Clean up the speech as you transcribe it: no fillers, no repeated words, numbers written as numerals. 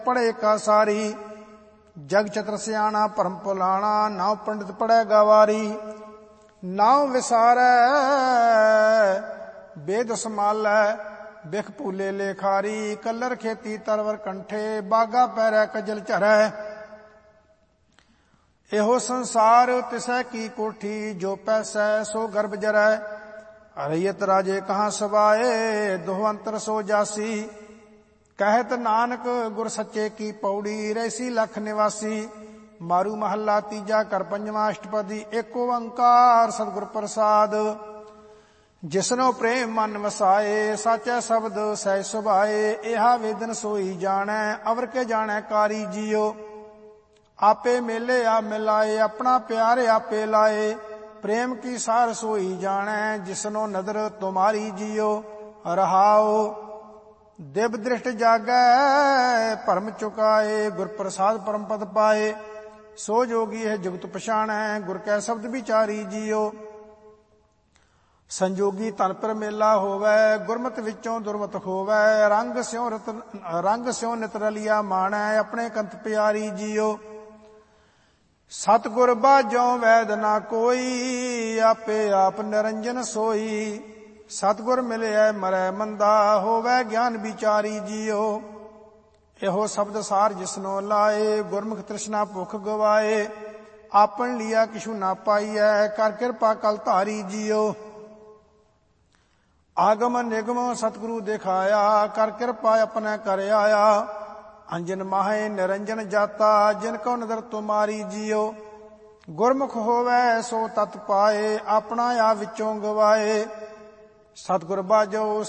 पढ़े का सारी। जग चतर सियाणा भरम भुलाणा, नाव पंडित पढ़े गवारी। नाव विसारै वेद समालै, बिख भूले लेखारी। कलर खेती तरवर कंठे, बागा पैरै कजल झरै। एहो संसार तिसै की कोठी, जो पैसै सो गर्भ जरै। रैयत राजे कहाँ सवाए, दोह अंतर सो जासी। कहत नानक गुर सच्चे की पौड़ी, रैसी लख निवासी। मारू महला तीजा कर पंजवा अष्टपदी, एक ओंकार सतगुर प्रसाद। जिसनो प्रेम मन वसाए, साचै शब्द सहज सुभाए। एहा वेदन सोई जानै, अवर के जानै कारी जियो। आपे मेले आप मिलाए, अपना प्यार आपे लाए। प्रेम की सार सोई जानै, जिसनो नदर तुम्हारी जियो। रहाओ दिव दृष्ट जागै, भरम चुकाए। गुर प्रसाद परम पद पाए, सो जोगी है जुगत पछाणै। गुर कै शब्द विचारी जियो। संजोगी तन पर मेला होवै, गुरमत विचों दुरमत होवै। रंग स्यों नित रलिया माणै, अपने कंत प्यारी जियो। सतगुर बाजों वैद ना कोई, आपे आप निरंजन सोई। सतगुर मिलिया मरै मंदा, होवै ज्ञान विचारी जियो। एहो शब्द सार जिसनो लाए, गुरमुख तृष्णा भुख गवाए। आपन लिया किशु ना पाईऐ, कर कृपा कल धारी जियो। आगम निगम सतगुरु दिखाया, कर कृपा अपने कर आया। अंजन माहे निरंजन जाता, जिनको नदर तुम्हारी जियो। गुरमुख होवै सो तत पाए, अपना आप विचों गवाए। सतगुर बाजो